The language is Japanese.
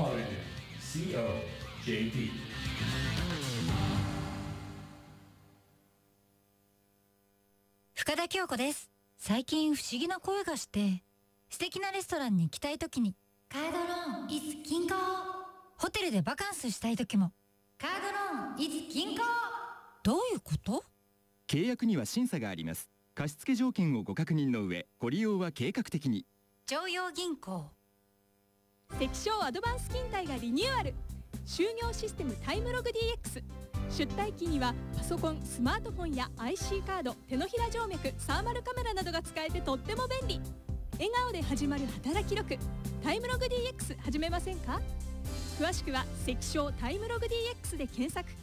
Holiday COJP。 深田恭子です。最近不思議な声がして、素敵なレストランに行きたいときにカードローン is 銀行、ホテルでバカンスしたいときもカードローン is 銀行。どういうこと？ 契約には審査があります。貸付条件をご確認の上、ご利用は計画的に。 常陽銀行。 関商アドバンス勤怠がリニューアル。就業システムタイムログ DX。出退勤にはパソコン、スマートフォンや IC カード、手のひら静脈、サーマルカメラなどが使えてとっても便利。笑顔で始まる働き力、タイムログ DX 始めませんか？詳しくは関商タイムログ DX で検索。